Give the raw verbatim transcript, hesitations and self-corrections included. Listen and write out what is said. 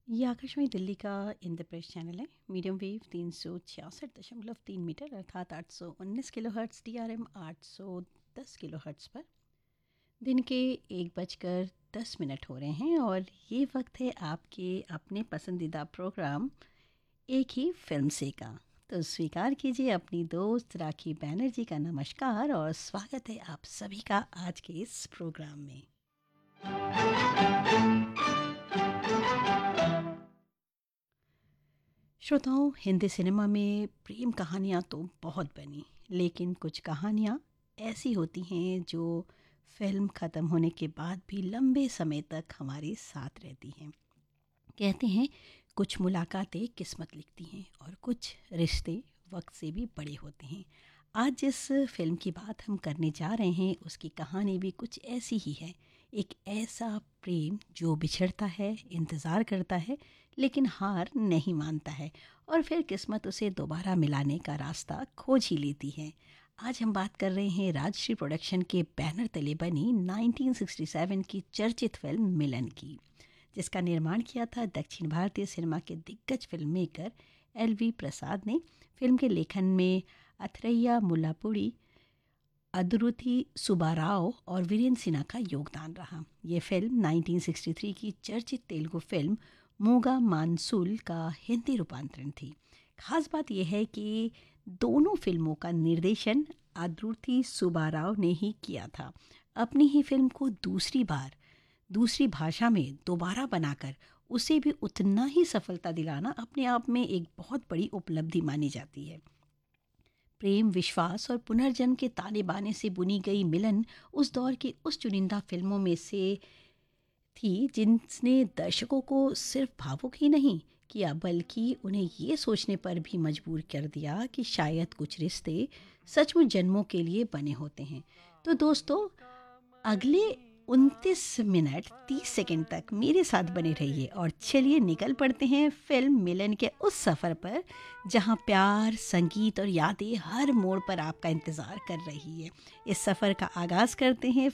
ये आकाशवाणी दिल्ली का इंद्रप्रस्थ चैनल है। मीडियम वेव तीन सौ छियासठ दशमलव तीन मीटर अर्थात आठ सौ उन्नीस kilo hertz, D R M आठ सौ दस किलो हर्ट्स पर दिन के एक बजकर दस मिनट हो रहे हैं और ये वक्त है आपके अपने पसंदीदा प्रोग्राम एक ही फिल्म से का। तो स्वीकार कीजिए अपनी दोस्त राखी बैनर्जी का नमस्कार और स्वागत है आप सभी का आज के इस प्रोग्राम में। श्रोताओं, हिंदी सिनेमा में प्रेम कहानियाँ तो बहुत बनी, लेकिन कुछ कहानियाँ ऐसी होती हैं जो फिल्म ख़त्म होने के बाद भी लंबे समय तक हमारे साथ रहती हैं। कहते हैं कुछ मुलाकातें किस्मत लिखती हैं और कुछ रिश्ते वक्त से भी बड़े होते हैं। आज जिस फिल्म की बात हम करने जा रहे हैं उसकी कहानी भी कुछ ऐसी ही है। एक ऐसा प्रेम जो बिछड़ता है, इंतज़ार करता है, लेकिन हार नहीं मानता है और फिर किस्मत उसे दोबारा मिलाने का रास्ता खोज ही लेती है। आज हम बात कर रहे हैं राजश्री प्रोडक्शन के बैनर तले बनी उन्नीस सौ सरसठ की चर्चित फिल्म मिलन की, जिसका निर्माण किया था दक्षिण भारतीय सिनेमा के दिग्गज फिल्म मेकर एल वी प्रसाद ने। फिल्म के लेखन में अथरैया मुल्लापुड़ी, अदुरुथि सुब्बाराव और वीरेंद्र सिन्हा का योगदान रहा। ये फिल्म उन्नीस सौ तिरसठ की चर्चित तेलुगु फिल्म मूगा मानसूल का हिंदी रूपांतरण थी। खास बात यह है कि दोनों फिल्मों का निर्देशन अदुरुथि सुब्बाराव ने ही किया था। अपनी ही फिल्म को दूसरी बार दूसरी भाषा में दोबारा बनाकर उसे भी उतना ही सफलता दिलाना अपने आप में एक बहुत बड़ी उपलब्धि मानी जाती है। प्रेम, विश्वास और पुनर्जन्म के ताने बाने से बुनी गई मिलन उस दौर की उस चुनिंदा फिल्मों में से थी जिसने दर्शकों को सिर्फ भावुक ही नहीं किया बल्कि उन्हें ये सोचने पर भी मजबूर कर दिया कि शायद कुछ रिश्ते सचमुच जन्मों के लिए बने होते हैं। तो दोस्तों, अगले उनतीस मिनट तीस सेकंड तक मेरे साथ बने रहिए और चलिए निकल पड़ते हैं फिल्म मिलन के उस सफ़र पर जहां प्यार, संगीत और यादें हर मोड़ पर आपका इंतज़ार कर रही है। इस सफ़र का आगाज़ करते हैं